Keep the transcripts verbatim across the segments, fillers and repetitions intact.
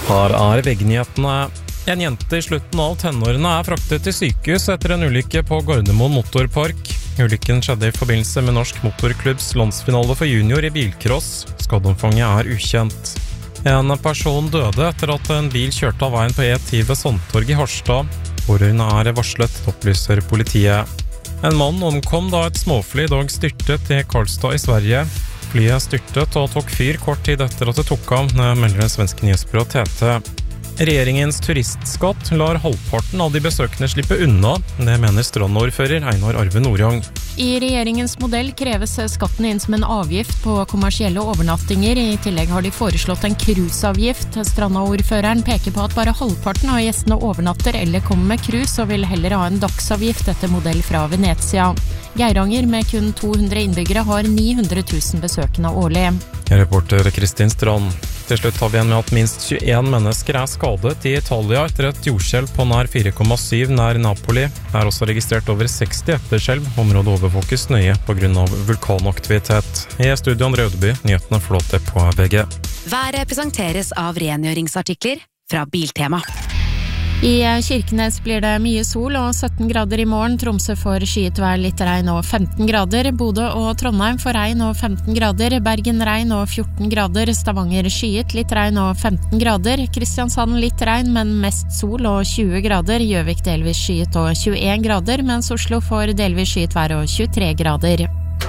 Her er veggnyhetene. En jente i slutten av tenårene er fraktet til sykehus etter en ulykke på Gardermoen motorpark. Ulykken skjedde i forbindelse med Norsk Motorklubbs landsfinale for junior i bilcross. Skadeomfanget er ukjent. En person døde etter at en bil kjørte av veien på E ti ved Sandtorget i Harstad. Pårørende er varslet, opplyser politiet. En mann omkom da et småfly i dag styrtet i Karlstad i Sverige. Flyet styrtet og tok fyr kort tid etter at det tok av, melder det svenske nyhetsbyrå T T. Regjeringens turistskatt lar halvparten av de besøkende slippe unna. Det mener strandordfører Einar Arve Nordjang. I regjeringens modell kreves skatten inn som en avgift på kommersielle overnattinger. I tillegg har de foreslått en cruiseavgift. Strandordføreren peker på at bare halvparten av gjestene overnatter eller kommer med cruise, og vil heller ha en dagsavgift etter modell fra Venezia. Geiranger med kun to hundre innbyggere har ni hundre tusen besøkende årlig. Reporter Kristin Strand. Til slutt har vi en med at minst tjueen mennesker er skadet i Italia etter et jordskjelv på nær fire komma syv nær Napoli. Det er også registrert over seksti etterskjelv. Området overvåkes nøye på grunn av vulkanaktivitet. I studio André Ødeby, nyhetene flåter på V G. Været presenteres av rengjøringsartikler fra Biltema. I Kirkenes blir det mye sol og sytten grader i morgen. Tromsø får skyet vær, litt regn og femten grader. Bodø og Trondheim får regn og femten grader. Bergen regn og fjorten grader. Stavanger skyet, litt regn og femten grader. Kristiansand litt regn, men mest sol og tjue grader. Gjøvik delvis skyet og tjueen grader, mens Oslo får delvis skyet vær og tjuetre grader.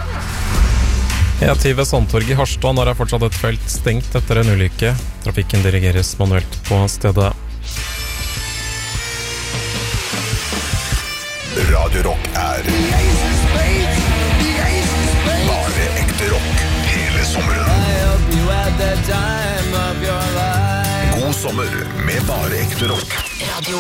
E ti ved Sandtorget i Harstad, der er fortsatt et felt stengt etter en ulykke. Trafikken dirigeres manuelt på stedet. Radio Rock er bare ekte rock hele sommeren. God sommer med bare ekte rock.